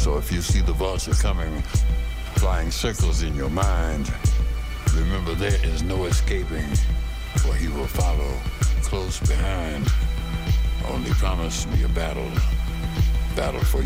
So if you see the vulture coming, flying circles in your mind, remember there is no escaping, for he will follow close behind. Only promise me a battle for